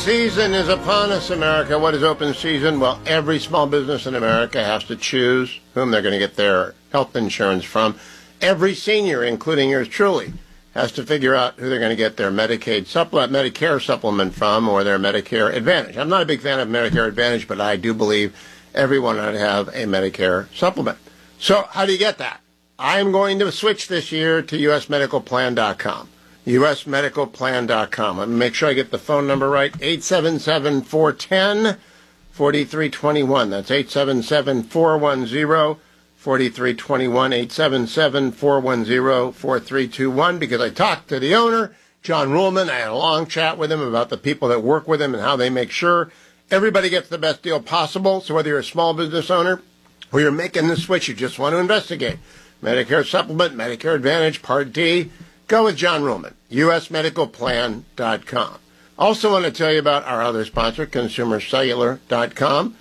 Season is upon us, America. What is open season? Well, every small business in America has to choose whom they're going to get their health insurance from. Every senior, including yours truly, has to figure out who they're going to get their Medicare supplement from or their Medicare Advantage. I'm not a big fan of Medicare Advantage, but I do believe everyone ought to have a Medicare supplement. So how do you get that? I'm going to switch this year to usmedicalplan.com. usmedicalplan.com. Let me make sure I get the phone number right. 877-410-4321. That's 877-410-4321. 877-410-4321. Because I talked to the owner, John Ruhlman. I had a long chat with him about the people that work with him and how they make sure everybody gets the best deal possible. So whether you're a small business owner or you're making the switch, you just want to investigate Medicare Supplement, Medicare Advantage, Part D, go with John Ruhlman, usmedicalplan.com. Also want to tell you about our other sponsor, consumercellular.com,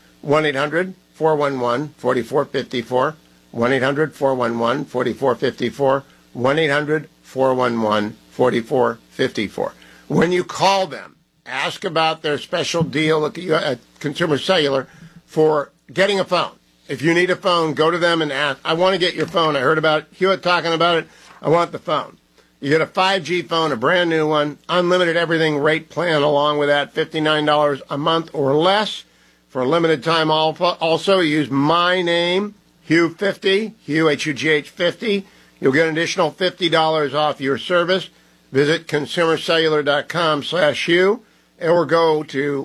1-800-411-4454, 1-800-411-4454, 1-800-411-4454. When you call them, ask about their special deal at Consumer Cellular for getting a phone. If you need a phone, go to them and ask, I want to get your phone. I heard about Hewitt talking about it. I want the phone. You get a 5G phone, a brand new one, unlimited everything rate plan along with that, $59 a month or less for a limited time. Also, use my name, Hugh50, Hugh, H-U-G-H 50. You'll get an additional $50 off your service. Visit consumercellular.com/Hugh or go to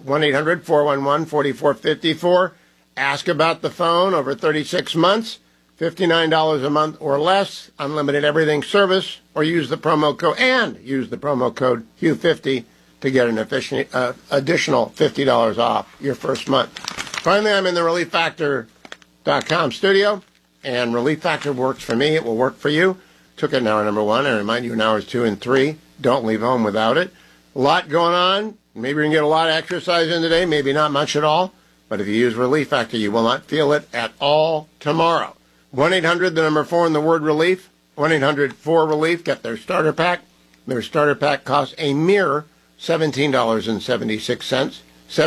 1-800-411-4454. Ask about the phone over 36 months, $59 a month or less, unlimited everything service, or use the promo code Hugh50 to get an additional $50 off your first month. Finally, I'm in the ReliefFactor.com studio, and Relief Factor works for me. It will work for you. Took it in hour number 1. I remind you in hours 2 and 3. Don't leave home without it. A lot going on. Maybe you're going to get a lot of exercise in today, maybe not much at all. But if you use Relief Factor, you will not feel it at all tomorrow. 1-800, the number 4 in the word relief. 1-800-4-RELIEF. Get their starter pack. Their starter pack costs a mere $17.76.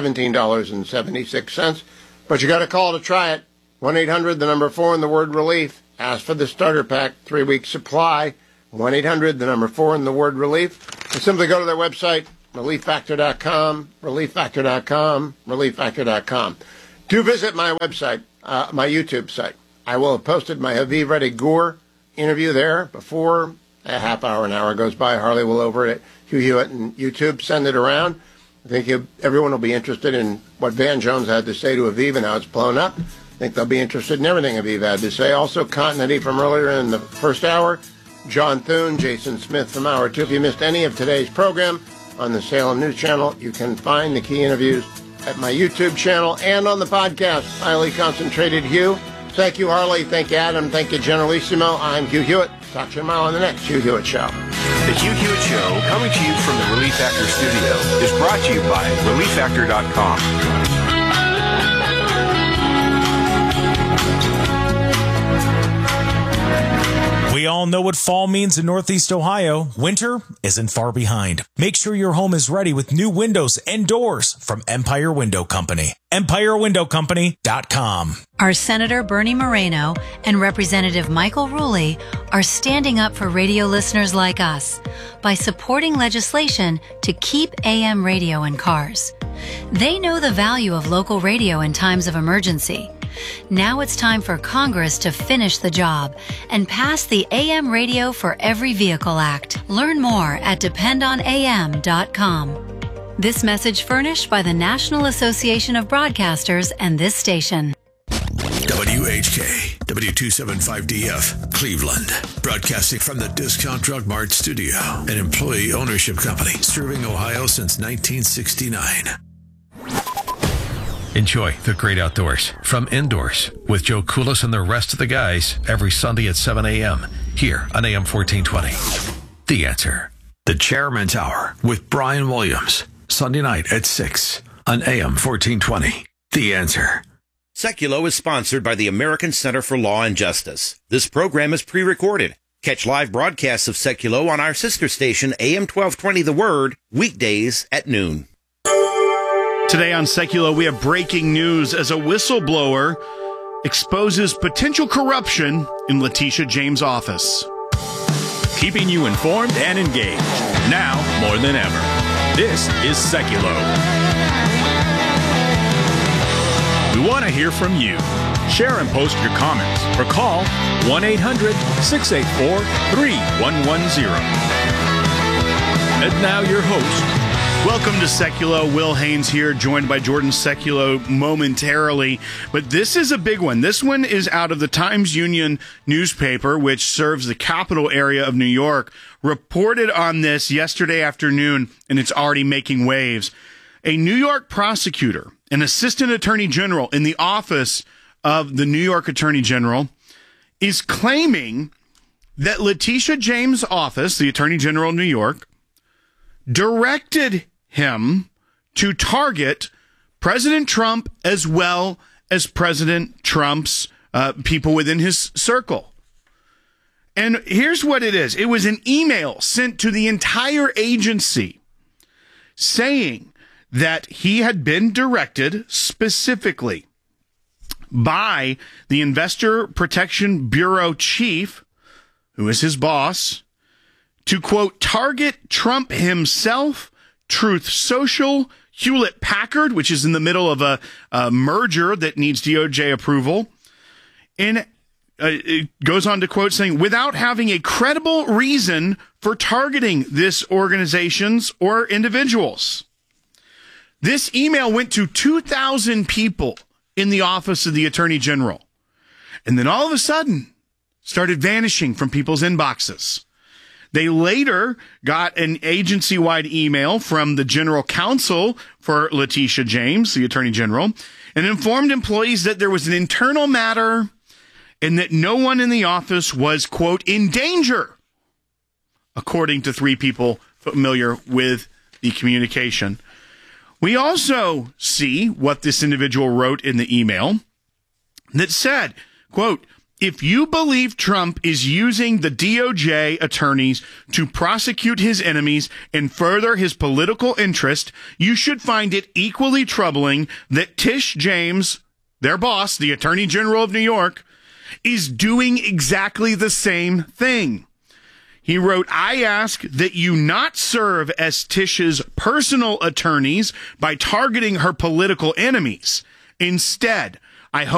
$17.76. But you got to call to try it. 1-800, the number 4 in the word relief. Ask for the starter pack, 3-week supply. 1-800, the number 4 in the word relief. And simply go to their website, ReliefFactor.com, ReliefFactor.com, ReliefFactor.com. Do visit my website, my YouTube site. I will have posted my Haviv Reddy Gur interview there before a half hour, an hour goes by. Harley will over at Hugh Hewitt and YouTube send it around. I think everyone will be interested in what Van Jones had to say to Haviv and how it's blown up. I think they'll be interested in everything Haviv had to say. Also, continuity from earlier in the first hour, John Thune, Jason Smith from hour 2. If you missed any of today's program on the Salem News Channel, you can find the key interviews at my YouTube channel and on the podcast, Highly Concentrated Hugh. Thank you, Harley. Thank you, Adam. Thank you, Generalissimo. I'm Hugh Hewitt. Talk to you tomorrow on the next Hugh Hewitt Show. The Hugh Hewitt Show, coming to you from the Relief Factor studio, is brought to you by ReliefFactor.com. We all know what fall means in Northeast Ohio. Winter isn't far behind. Make sure your home is ready with new windows and doors from Empire Window Company. EmpireWindowCompany.com. Our Senator Bernie Moreno and Representative Michael Rulli are standing up for radio listeners like us by supporting legislation to keep AM radio in cars. They know the value of local radio in times of emergency. Now it's time for Congress to finish the job and pass the AM Radio for Every Vehicle Act. Learn more at dependonam.com. This message furnished by the National Association of Broadcasters and this station. WHK, W275DF, Cleveland. Broadcasting from the Discount Drug Mart studio, an employee ownership company serving Ohio since 1969. Enjoy the great outdoors from Indoors with Joe Koulis and the rest of the guys every Sunday at 7 a.m. here on AM 1420. The Answer. The Chairman's Hour with Brian Williams. Sunday night at 6 on AM 1420. The Answer. Seculo is sponsored by the American Center for Law and Justice. This program is pre-recorded. Catch live broadcasts of Seculo on our sister station, AM 1220 The Word, weekdays at noon. Today on Secular, we have breaking news as a whistleblower exposes potential corruption in Letitia James' office. Keeping you informed and engaged, now more than ever. This is Seculo. We want to hear from you. Share and post your comments or call 1-800-684-3110. And now your host. Welcome to Seculo. Will Haynes here, joined by Jordan Seculo momentarily. But this is a big one. This one is out of the Times-Union newspaper, which serves the capital area of New York. Reported on this yesterday afternoon, and it's already making waves. A New York prosecutor, an assistant attorney general in the office of the New York Attorney General, is claiming that Letitia James' office, the Attorney General of New York, directed him to target President Trump as well as President Trump's people within his circle. And here's what it is. It was an email sent to the entire agency saying that he had been directed specifically by the Investor Protection Bureau chief, who is his boss, to, quote, target Trump himself, Truth Social, Hewlett-Packard, which is in the middle of a merger that needs DOJ approval. And it goes on to quote saying, without having a credible reason for targeting this organizations or individuals. This email went to 2,000 people in the office of the Attorney General. And then all of a sudden started vanishing from people's inboxes. They later got an agency-wide email from the general counsel for Letitia James, the Attorney General, and informed employees that there was an internal matter and that no one in the office was, quote, in danger, according to 3 people familiar with the communication. We also see what this individual wrote in the email that said, quote, if you believe Trump is using the DOJ attorneys to prosecute his enemies and further his political interest, you should find it equally troubling that Tish James, their boss, the Attorney General of New York, is doing exactly the same thing. He wrote, I ask that you not serve as Tish's personal attorneys by targeting her political enemies. Instead, I hope